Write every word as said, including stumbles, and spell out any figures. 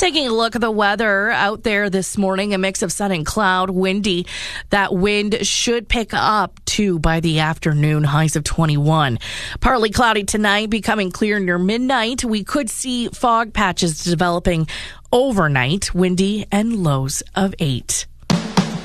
Taking a look at the weather out there this morning, a mix of sun and cloud, windy. That wind should pick up too by the afternoon, highs of twenty-one. Partly cloudy tonight, becoming clear near midnight. We could see fog patches developing overnight, windy and lows of eight.